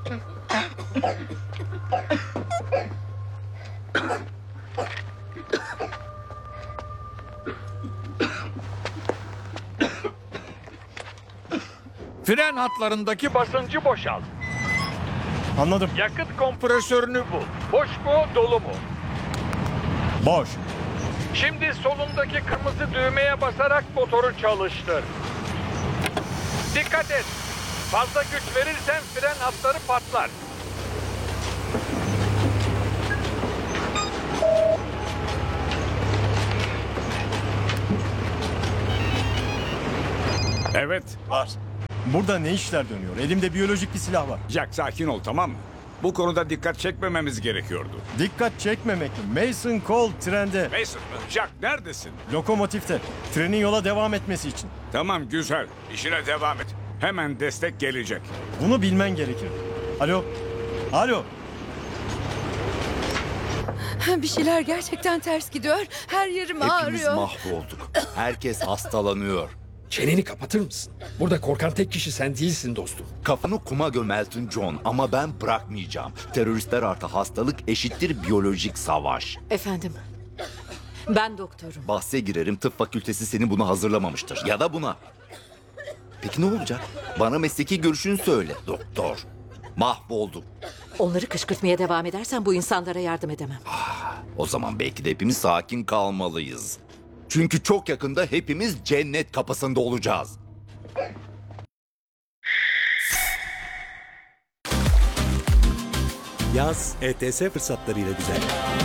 Fren hatlarındaki basıncı boşalt. Anladım. Yakıt kompresörünü bul. Boş mu, dolu mu? Boş. Şimdi solundaki kırmızı düğmeye basarak motoru çalıştır. Dikkat et. Fazla güç verirsen fren hatları patlar. Evet. Var. Burada ne işler dönüyor? Elimde biyolojik bir silah var. Jack sakin ol, tamam mı? Bu konuda dikkat çekmememiz gerekiyordu. Dikkat çekmemek mi? Mason Cole trende. Mason mı? Jack neredesin? Lokomotifte. Trenin yola devam etmesi için. Tamam, güzel. İşine devam et. Hemen destek gelecek. Bunu bilmen gerekir. Alo? Alo? Bir şeyler gerçekten ters gidiyor. Her yerim Hepimiz ağrıyor. mahvolduk. Herkes hastalanıyor. Çeneni kapatır mısın? Burada korkan tek kişi sen değilsin dostum. Kafanı kuma göm Elton John ama ben bırakmayacağım. Teröristler artı hastalık eşittir biyolojik savaş. Efendim, ben doktorum. Bahse girerim, tıp fakültesi seni buna hazırlamamıştır. Ya da buna. Peki ne olacak? Bana mesleki görüşünü söyle doktor. Mahvolduk. Onları kışkırtmaya devam edersen bu insanlara yardım edemem. O zaman belki de hepimiz sakin kalmalıyız. Çünkü çok yakında hepimiz cennet kapısında olacağız. Yaz ETS fırsatlarıyla güzel.